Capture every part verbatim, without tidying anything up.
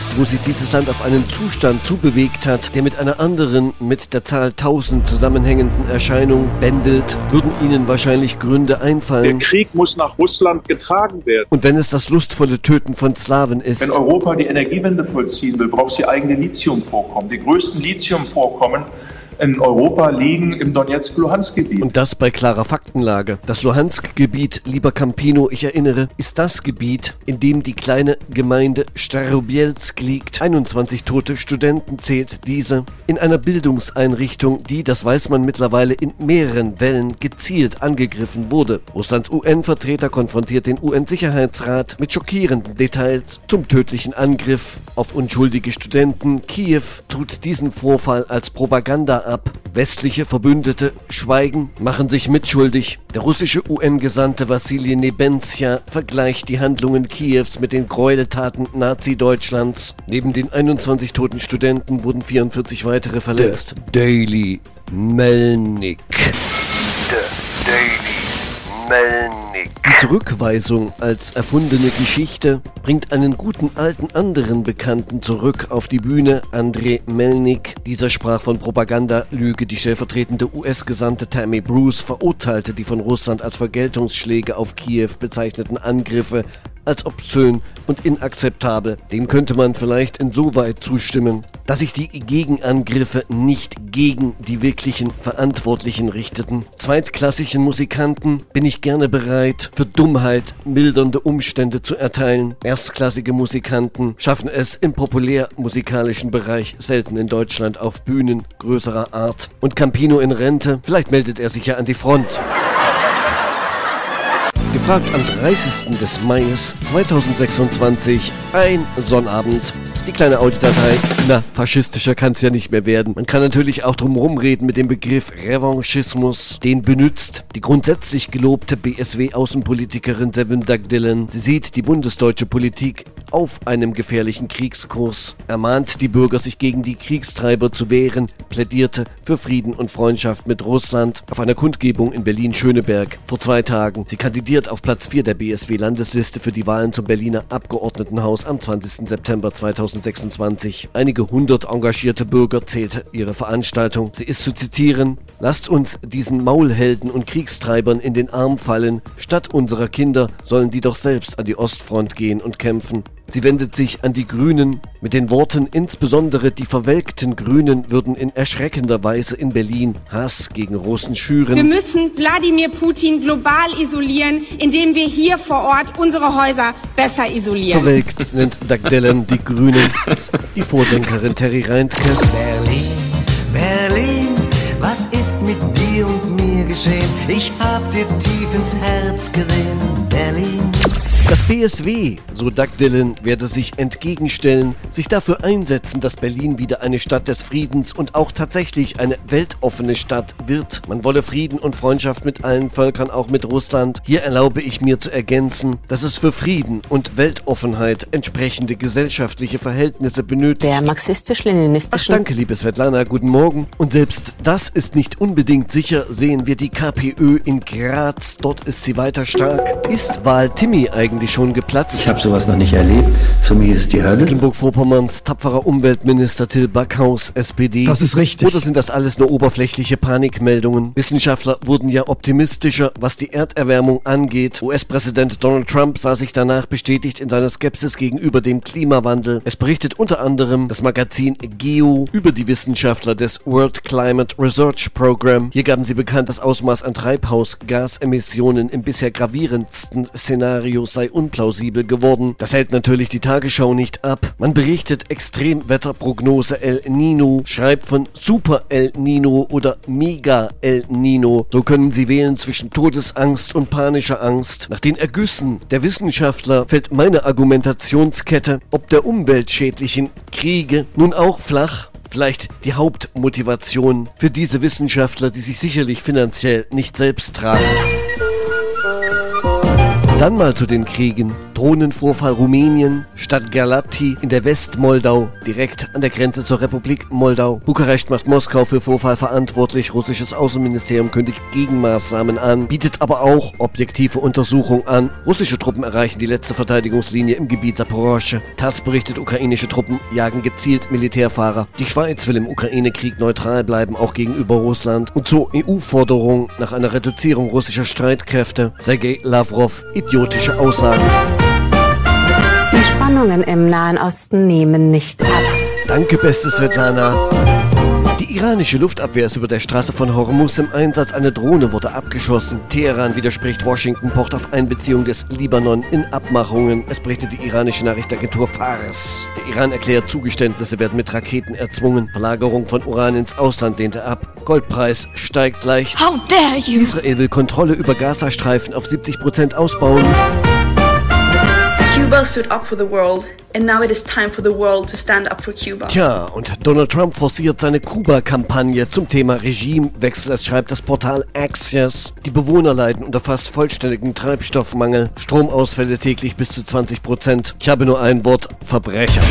Jetzt, wo sich dieses Land auf einen Zustand zubewegt hat, der mit einer anderen, mit der Zahl tausend zusammenhängenden Erscheinung bändelt, würden Ihnen wahrscheinlich Gründe einfallen. Der Krieg muss nach Russland getragen werden. Und wenn es das lustvolle Töten von Slawen ist. Wenn Europa die Energiewende vollziehen will, braucht sie eigene Lithiumvorkommen. Die größten Lithiumvorkommen in Europa liegen im Donetsk-Luhansk-Gebiet. Und das bei klarer Faktenlage. Das Luhansk-Gebiet, lieber Campino, ich erinnere, ist das Gebiet, in dem die kleine Gemeinde Starobielsk liegt. einundzwanzig tote Studenten zählt diese. In einer Bildungseinrichtung, die, das weiß man mittlerweile, in mehreren Wellen gezielt angegriffen wurde. Russlands U N-Vertreter konfrontiert den U N-Sicherheitsrat mit schockierenden Details zum tödlichen Angriff auf unschuldige Studenten. Kiew tut diesen Vorfall als Propaganda ab. Westliche Verbündete schweigen, machen sich mitschuldig. Der russische U N-Gesandte Wassili Nebenzia vergleicht die Handlungen Kiews mit den Gräueltaten Nazi-Deutschlands. Neben den einundzwanzig toten Studenten wurden vierundvierzig weitere verletzt. The Daily Melnik. The Daily Melnik. Die Zurückweisung als erfundene Geschichte bringt einen guten alten anderen Bekannten zurück auf die Bühne, Andrei Melnik. Dieser sprach von Propagandalüge. Die stellvertretende U S-Gesandte Tammy Bruce verurteilte die von Russland als Vergeltungsschläge auf Kiew bezeichneten Angriffe als obszön und inakzeptabel. Dem könnte man vielleicht insoweit zustimmen, dass sich die Gegenangriffe nicht gegen die wirklichen Verantwortlichen richteten. Zweitklassigen Musikanten bin ich gerne bereit, für Dummheit mildernde Umstände zu erteilen. Erstklassige Musikanten schaffen es im populärmusikalischen Bereich selten in Deutschland auf Bühnen größerer Art. Und Campino in Rente, vielleicht meldet er sich ja an die Front. Gefragt am dreißigsten des Mai zweitausendsechsundzwanzig, ein Sonnabend. Die kleine Audiodatei, na, faschistischer kann es ja nicht mehr werden. Man kann natürlich auch drum rumreden mit dem Begriff Revanchismus. Den benutzt die grundsätzlich gelobte B S W-Außenpolitikerin Sevim Dagdelen. Sie sieht die bundesdeutsche Politik auf einem gefährlichen Kriegskurs, ermahnt die Bürger, sich gegen die Kriegstreiber zu wehren, plädierte für Frieden und Freundschaft mit Russland auf einer Kundgebung in Berlin-Schöneberg vor zwei Tagen. Sie kandidiert auf Platz vier der B S W-Landesliste für die Wahlen zum Berliner Abgeordnetenhaus am zwanzigsten September zweitausendsechsundzwanzig. Einige hundert engagierte Bürger zählte ihre Veranstaltung. Sie ist zu zitieren: Lasst uns diesen Maulhelden und Kriegstreibern in den Arm fallen. Statt unserer Kinder sollen die doch selbst an die Ostfront gehen und kämpfen. Sie wendet sich an die Grünen mit den Worten, insbesondere die verwelkten Grünen würden in erschreckender Weise in Berlin Hass gegen Russen schüren. Wir müssen Wladimir Putin global isolieren, indem wir hier vor Ort unsere Häuser besser isolieren. Verwelkt nennt Dagdelen die Grünen. Die Vordenkerin Terry Reintke. Berlin, Berlin, was ist mit dir und mir geschehen? Ich hab dir tief ins Herz gesehen, Berlin. Das B S W, so Dagdelen, werde sich entgegenstellen, sich dafür einsetzen, dass Berlin wieder eine Stadt des Friedens und auch tatsächlich eine weltoffene Stadt wird. Man wolle Frieden und Freundschaft mit allen Völkern, auch mit Russland. Hier erlaube ich mir zu ergänzen, dass es für Frieden und Weltoffenheit entsprechende gesellschaftliche Verhältnisse benötigt. Der marxistisch-leninistischen... Ach, danke, liebe Svetlana, guten Morgen. Und selbst das ist nicht unbedingt sicher, sehen wir die KPÖ in Graz. Dort ist sie weiter stark. Ist Wahl-Timmy eigentlich schon geplatzt? Ich habe sowas noch nicht erlebt. Für mich ist es die Hölle. Mecklenburg-Vorpommerns tapferer Umweltminister Till Backhaus, S P D. Das ist richtig. Oder sind das alles nur oberflächliche Panikmeldungen? Wissenschaftler wurden ja optimistischer, was die Erderwärmung angeht. U S-Präsident Donald Trump sah sich danach bestätigt in seiner Skepsis gegenüber dem Klimawandel. Es berichtet unter anderem das Magazin Geo über die Wissenschaftler des World Climate Research Program. Hier gaben sie bekannt, das Ausmaß an Treibhausgasemissionen im bisher gravierendsten Szenario sei unplausibel geworden. Das hält natürlich die Tagesschau nicht ab. Man berichtet Extremwetterprognose El Nino, schreibt von Super El Nino oder Mega El Nino. So können Sie wählen zwischen Todesangst und panischer Angst. Nach den Ergüssen der Wissenschaftler fällt meine Argumentationskette, ob der umweltschädlichen Kriege, nun auch flach. Vielleicht die Hauptmotivation für diese Wissenschaftler, die sich sicherlich finanziell nicht selbst tragen. Dann mal zu den Kriegen. Drohnenvorfall Rumänien, Stadt Galati in der Westmoldau, direkt an der Grenze zur Republik Moldau. Bukarest macht Moskau für Vorfall verantwortlich. Russisches Außenministerium kündigt Gegenmaßnahmen an, bietet aber auch objektive Untersuchungen an. Russische Truppen erreichen die letzte Verteidigungslinie im Gebiet Saporoschsche. Taz berichtet, ukrainische Truppen jagen gezielt Militärfahrer. Die Schweiz will im Ukraine-Krieg neutral bleiben, auch gegenüber Russland. Und so E U-Forderung nach einer Reduzierung russischer Streitkräfte. Sergei Lavrov, idiotische Aussagen. Die Spannungen im Nahen Osten nehmen nicht ab. Danke, beste Svetlana. Die iranische Luftabwehr ist über der Straße von Hormuz im Einsatz. Eine Drohne wurde abgeschossen. Teheran widerspricht, Washington pocht auf Einbeziehung des Libanon in Abmachungen. Es berichtet die iranische Nachrichtenagentur Fars. Der Iran erklärt, Zugeständnisse werden mit Raketen erzwungen. Verlagerung von Uran ins Ausland lehnte ab. Goldpreis steigt leicht. How dare you? Israel will Kontrolle über Gazastreifen auf siebzig Prozent ausbauen. Cuba stood up for the world, and now it is time for the world to stand up for Cuba. Tja, und Donald Trump forciert seine Kuba-Kampagne zum Thema Regimewechsel. Es schreibt das Portal Axios. Die Bewohner leiden unter fast vollständigem Treibstoffmangel. Stromausfälle täglich bis zu zwanzig Prozent. Ich habe nur ein Wort: Verbrecher.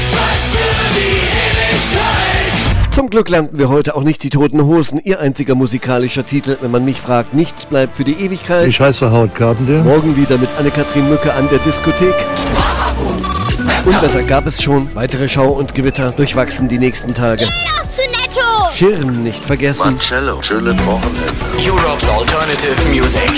Zum Glück lernten wir heute auch nicht die Toten Hosen. Ihr einziger musikalischer Titel, wenn man mich fragt, nichts bleibt für die Ewigkeit. Ich heiße Howard Carpenter. Morgen wieder mit Anne-Kathrin Mücke an der Diskothek. Unwetter gab es schon. Weitere Schau und Gewitter durchwachsen die nächsten Tage. Noch zu netto! Schirren nicht vergessen. Marcello, schönes Wochenende. Europe's Alternative Music.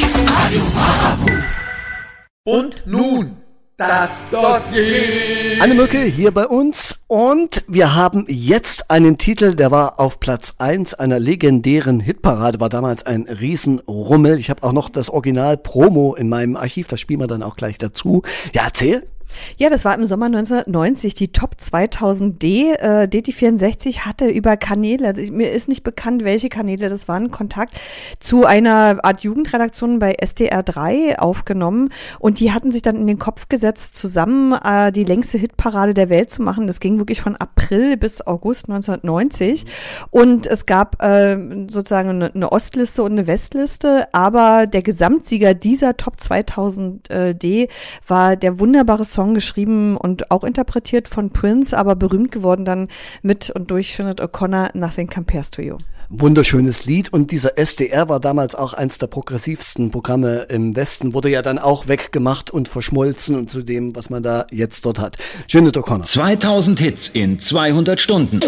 Und nun das Dossier. Anne Mücke hier bei uns und wir haben jetzt einen Titel, der war auf Platz eins einer legendären Hitparade, war damals ein Riesenrummel. Ich habe auch noch das Original-Promo in meinem Archiv, das spielen wir dann auch gleich dazu. Ja, erzähl. Ja, das war im Sommer neunzehnhundertneunzig, die Top zweitausend D. Äh, D T vierundsechzig hatte über Kanäle, also mir ist nicht bekannt, welche Kanäle das waren, Kontakt zu einer Art Jugendredaktion bei S D R drei aufgenommen und die hatten sich dann in den Kopf gesetzt, zusammen äh, die längste Hitparade der Welt zu machen. Das ging wirklich von April bis August neunzehnhundertneunzig und es gab äh, sozusagen eine, eine Ostliste und eine Westliste, aber der Gesamtsieger dieser Top zweitausend D war der wunderbare Song, geschrieben und auch interpretiert von Prince, aber berühmt geworden dann mit und durch Sinead O'Connor, Nothing Compares to You. Wunderschönes Lied und dieser S D R war damals auch eins der progressivsten Programme im Westen, wurde ja dann auch weggemacht und verschmolzen und zu dem, was man da jetzt dort hat. Sinead O'Connor. zweitausend Hits in zweihundert Stunden.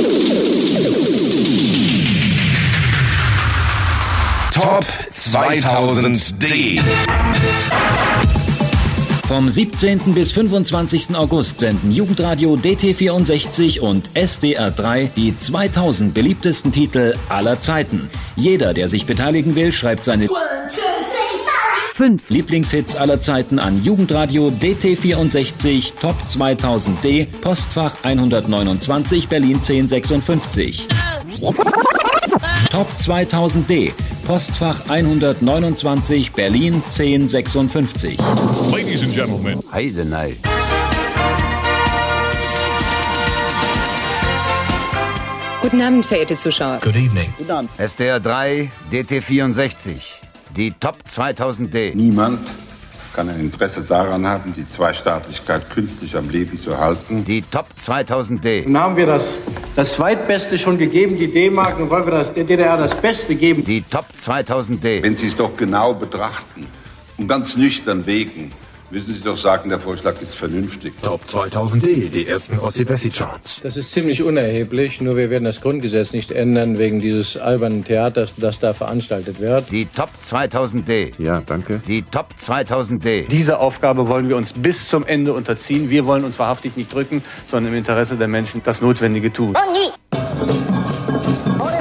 Top zweitausend D. Vom siebzehnten bis fünfundzwanzigsten August senden Jugendradio D T vierundsechzig und S D R drei die zweitausend beliebtesten Titel aller Zeiten. Jeder, der sich beteiligen will, schreibt seine fünf Lieblingshits aller Zeiten an Jugendradio D T vierundsechzig Top zweitausend D, Postfach hundertneunundzwanzig, Berlin zehn sechsundfünfzig. Top zweitausend D, Postfach hundertneunundzwanzig, Berlin zehn sechsundfünfzig. Ladies and Gentlemen. Heidenei. Guten Abend, verehrte Zuschauer. Good evening. Guten Abend. S D R drei, D T vierundsechzig. Die Top zweitausend D. Niemand kann ein Interesse daran haben, die Zweistaatlichkeit künstlich am Leben zu halten. Die Top zweitausend D. Nun haben wir das, das Zweitbeste schon gegeben, die D-Mark, und wollen wir das, der D D R das Beste geben. Die Top zweitausend D. Wenn Sie es doch genau betrachten und ganz nüchtern wägen, müssen Sie doch sagen, der Vorschlag ist vernünftig. Top zweitausend D, die ersten Ossi-Bessi-Charts. Das ist ziemlich unerheblich, nur wir werden das Grundgesetz nicht ändern wegen dieses albernen Theaters, das da veranstaltet wird. Die Top zweitausend D. Ja, danke. Die Top zweitausend D. Diese Aufgabe wollen wir uns bis zum Ende unterziehen. Wir wollen uns wahrhaftig nicht drücken, sondern im Interesse der Menschen das Notwendige tun. Oh, nee.